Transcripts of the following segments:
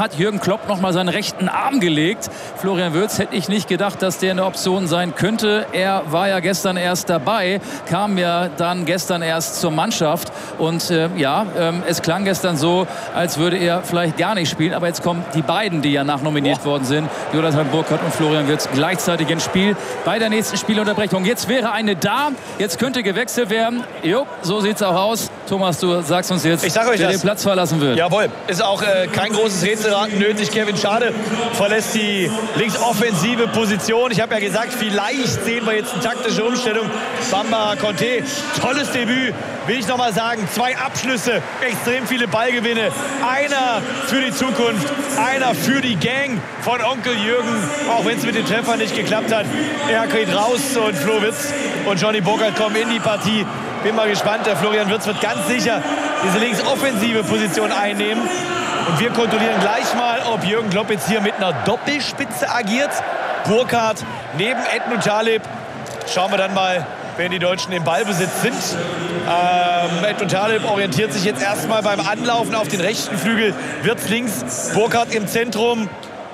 hat Jürgen Klopp noch mal seinen rechten Arm gelegt. Florian Wirtz hätte ich nicht gedacht, dass der eine Option sein könnte. Er war ja gestern erst dabei, kam ja dann gestern erst zur Mannschaft. Und es klang gestern so, als würde er vielleicht gar nicht spielen. Aber jetzt kommen die beiden, die ja nachnominiert worden sind, Jonathan Burkardt und Florian Wirtz, gleichzeitig ins Spiel bei der nächsten Spielunterbrechung. Jetzt wäre eine da, jetzt könnte gewechselt werden. Jo, so sieht's auch aus. Thomas, du sagst uns jetzt, wer den Platz verlassen wird. Jawohl, ist auch kein großes Rätselraten nötig. Kevin Schade verlässt die linksoffensive Position. Ich habe ja gesagt, vielleicht sehen wir jetzt eine taktische Umstellung. Bamba Conte, tolles Debüt, will ich noch mal sagen. 2 Abschlüsse, extrem viele Ballgewinne. Einer für die Zukunft, einer für die Gang von Onkel Jürgen. Auch wenn es mit dem Treffer nicht geklappt hat. Er geht raus und Flo Wirtz und Johnny Burkardt kommen in die Partie. Bin mal gespannt, der Florian Wirtz wird ganz sicher diese linksoffensive Position einnehmen. Und wir kontrollieren gleich mal, ob Jürgen Klopp jetzt hier mit einer Doppelspitze agiert. Burkardt neben Edmund Taleb. Schauen wir dann mal, wenn die Deutschen im Ballbesitz sind. Edmund Taleb orientiert sich jetzt erstmal beim Anlaufen auf den rechten Flügel. Wirtz links, Burkardt im Zentrum.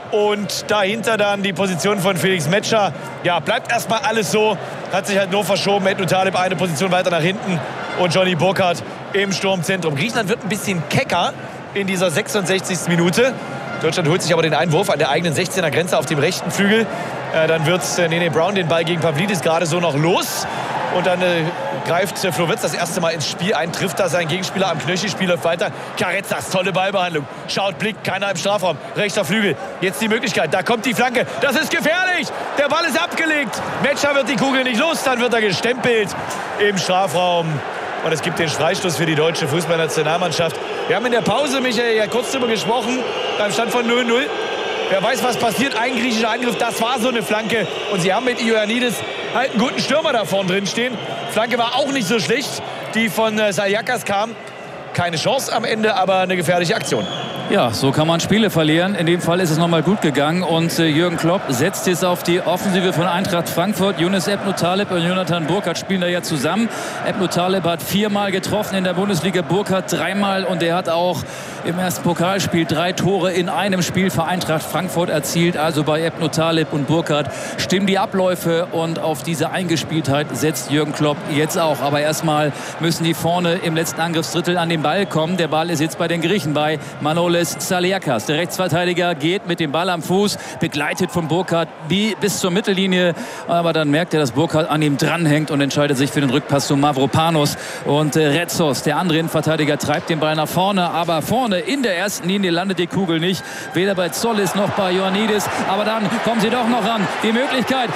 Und dahinter dann die Position von Felix Metscher. Ja, bleibt erstmal alles so. Hat sich halt nur verschoben. Edmund Taleb eine Position weiter nach hinten. Und Johnny Burkardt im Sturmzentrum. Griechenland wird ein bisschen kecker in dieser 66. Minute. Deutschland holt sich aber den Einwurf an der eigenen 16er Grenze auf dem rechten Flügel. Dann wird Nene Brown den Ball gegen Pavlidis gerade so noch los. Und dann greift Flo Wirtz das erste Mal ins Spiel ein, trifft da seinen Gegenspieler am Knöchel, Spiel läuft weiter. Carretzas, tolle Ballbehandlung. Schaut, blickt, keiner im Strafraum. Rechter Flügel, jetzt die Möglichkeit, da kommt die Flanke. Das ist gefährlich, der Ball ist abgelegt. Metscher wird die Kugel nicht los, dann wird er gestempelt im Strafraum. Und es gibt den Freistoß für die deutsche Fußballnationalmannschaft. Wir haben in der Pause, Michael, ja kurz darüber gesprochen, beim Stand von 0-0. Wer weiß, was passiert. Ein griechischer Angriff, das war so eine Flanke. Und sie haben mit Ioannidis halt einen guten Stürmer da vorne drin stehen. Flanke war auch nicht so schlecht, die von Saliakas kam. Keine Chance am Ende, aber eine gefährliche Aktion. Ja, so kann man Spiele verlieren. In dem Fall ist es nochmal gut gegangen. Und Jürgen Klopp setzt jetzt auf die Offensive von Eintracht Frankfurt. Yunus Ebnou Taleb und Jonathan Burkardt spielen da ja zusammen. Ebnou Taleb hat 4-mal getroffen in der Bundesliga, Burkardt 3-mal. Und er hat auch im ersten Pokalspiel 3 Tore in einem Spiel für Eintracht Frankfurt erzielt. Also bei Ebnou Taleb und Burkardt stimmen die Abläufe. Und auf diese Eingespieltheit setzt Jürgen Klopp jetzt auch. Aber erstmal müssen die vorne im letzten Angriffsdrittel an den Ball kommen. Der Ball ist jetzt bei den Griechen, bei Manolis Saliakas. Der Rechtsverteidiger geht mit dem Ball am Fuß, begleitet von Burkardt bis zur Mittellinie. Aber dann merkt er, dass Burkardt an ihm dranhängt und entscheidet sich für den Rückpass zu Mavropanos. Und Retsos, der andere Innenverteidiger, treibt den Ball nach vorne. Aber vorne in der ersten Linie landet die Kugel nicht. Weder bei Zollis noch bei Ioannidis. Aber dann kommen sie doch noch ran. Die Möglichkeit.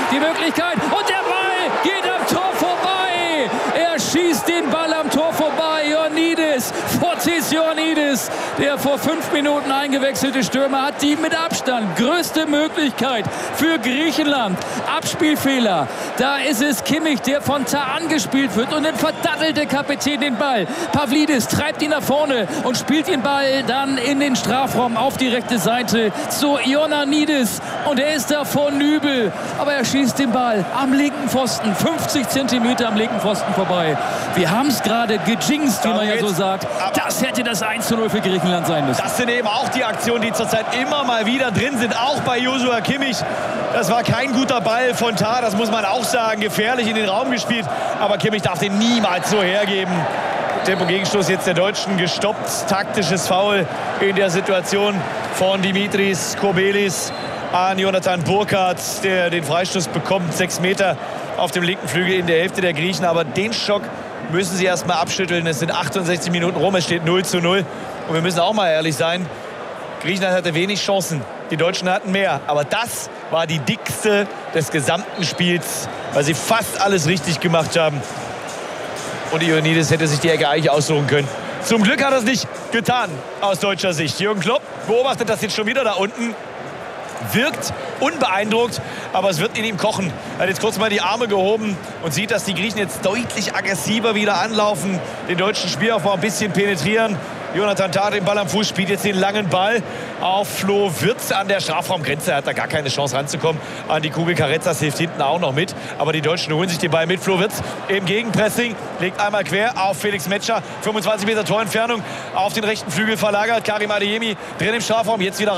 Und der Ball geht am Tor vorbei. Er schießt den Ball am Tor vorbei. Ioannidis, Fotis Ioannidis, der vor 5 Minuten eingewechselte Stürmer, hat die mit Abstand größte Möglichkeit für Griechenland. Abspielfehler. Da ist es Kimmich, der von Tah angespielt wird und dann verdattelt der Kapitän den Ball. Pavlidis treibt ihn nach vorne und spielt den Ball dann in den Strafraum auf die rechte Seite zu Ioannidis. Und er ist da vor Nübel. Aber er schießt den Ball am linken Pfosten, 50 Zentimeter am linken Pfosten vorbei. Wir haben es gerade gejinxt, wie man ja so sagt. Das hätte das 1:0 für Griechenland sein müssen. Das sind eben auch die Aktionen, die zurzeit immer mal wieder drin sind, auch bei Joshua Kimmich. Das war kein guter Ball von Tah, das muss man auch sagen. Gefährlich in den Raum gespielt, aber Kimmich darf den niemals so hergeben. Tempo-Gegenstoß jetzt der Deutschen gestoppt. Taktisches Foul in der Situation von Dimitris Kobelis an Jonathan Burkardt, der den Freistoß bekommt. 6 Meter auf dem linken Flügel in der Hälfte der Griechen. Aber den Schock müssen sie erst mal abschütteln. Es sind 68 Minuten rum, es steht 0:0. Und wir müssen auch mal ehrlich sein, Griechenland hatte wenig Chancen. Die Deutschen hatten mehr. Aber das war die dickste des gesamten Spiels, weil sie fast alles richtig gemacht haben. Und Ioannidis hätte sich die Ecke eigentlich aussuchen können. Zum Glück hat er es nicht getan, aus deutscher Sicht. Jürgen Klopp beobachtet das jetzt schon wieder da unten. Wirkt unbeeindruckt, aber es wird in ihm kochen. Er hat jetzt kurz mal die Arme gehoben und sieht, dass die Griechen jetzt deutlich aggressiver wieder anlaufen, den deutschen Spielaufbau ein bisschen penetrieren. Jonathan Tah den Ball am Fuß, spielt jetzt den langen Ball auf Flo Wirtz an der Strafraumgrenze. Er hat da gar keine Chance ranzukommen an die Kugel. Carretzas hilft hinten auch noch mit. Aber die Deutschen holen sich den Ball mit. Flo Wirtz im Gegenpressing, legt einmal quer auf Felix Metscher. 25 Meter Torentfernung auf den rechten Flügel verlagert. Karim Adeyemi drin im Strafraum. Jetzt wieder